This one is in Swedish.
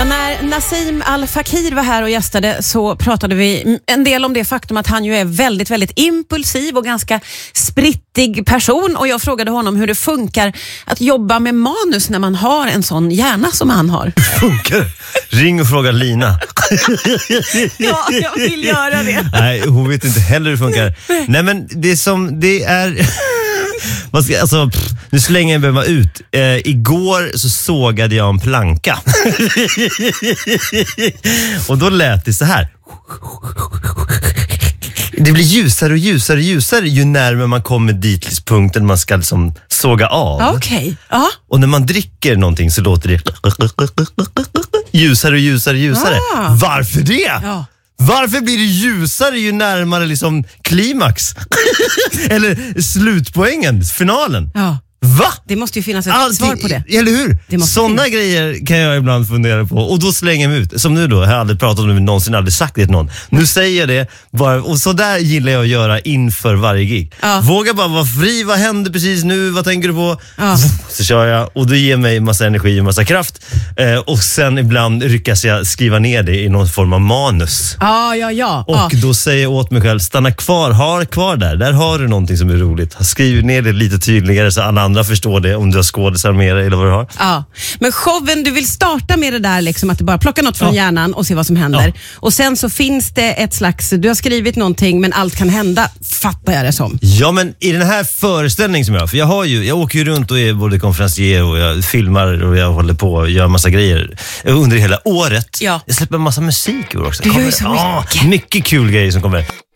Ja, när Nassim Al Fakir var här och gästade så pratade vi en del om det faktum att han ju är väldigt, väldigt impulsiv och ganska sprittig person. Och jag frågade honom hur det funkar att jobba med manus när man har en sån hjärna som han har. Funkar? Ring och fråga Lina. Ja, jag vill göra det. Nej, hon vet inte heller hur det funkar. Nej, men det är... nu slänger jag mig ut. Igår så sågade jag en planka. Och då lät det så här. Det blir ljusare och ljusare och ljusare ju närmare man kommer dit till punkten man ska liksom såga av. Okej. Ja. Och när man dricker någonting så låter det ljusare och ljusare och ljusare. Varför det? Ja. Varför blir det ljusare ju närmare liksom klimax? Eller slutpoängen, finalen? Ja. Va? Det måste ju finnas ett svar på det. Eller hur? Sådana grejer kan jag ibland fundera på. Och då slänger jag mig ut. Som nu då, jag har aldrig pratat om det, någonsin aldrig sagt det till någon. Nu säger jag det. Bara, och så där gillar jag att göra inför varje gig. Ja. Våga bara vara fri. Vad händer precis nu? Vad tänker du på? Ja. Så kör jag. Och det ger mig massa energi och massa kraft. Och sen ibland lyckas jag skriva ner det i någon form av manus. Ja. Och då säger jag åt mig själv, stanna kvar. Ha kvar där. Där har du någonting som är roligt. Skriv ner det lite tydligare så alla andra förstår det, om du har skådisar med dig eller vad du har. Ja, men showen, du vill starta med det där liksom, att du bara plockar något från hjärnan och se vad som händer. Ja. Och sen så finns det ett slags, du har skrivit någonting men allt kan hända, fattar jag det som. Ja, men i den här föreställningen som för jag åker ju runt och är både konferencier och jag filmar och jag håller på och gör massa grejer under hela året. Ja. Jag släpper en massa musik också. Du gör ju så mycket. Mycket kul grejer som kommer.